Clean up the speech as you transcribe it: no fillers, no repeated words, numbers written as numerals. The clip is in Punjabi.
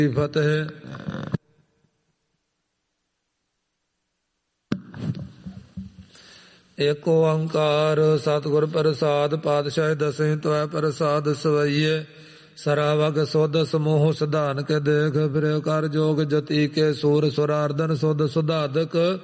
ਫਤਿਹ। ਏਕ ਓੰਕਾਰ ਸਤਿਗੁਰ ਪ੍ਰਸਾਦਿ, ਪਾਤਸ਼ਾਹ ਦਸਵੇਂ ਤੋਹਿ ਪ੍ਰਸਾਦਿ ਸਵਈਏ। ਸਰਾਵਗ ਸੁਧ ਸਮੂਹ ਸਿਧਾਨ ਕੇ ਦੇਖ, ਫਿਰਿ ਕਰ ਜੋਗ ਜਤੀ ਕੇ ਸੂਰ ਸੁਰਾਰਦਨ ਸੁਧ ਸੁਧਾਦਕ।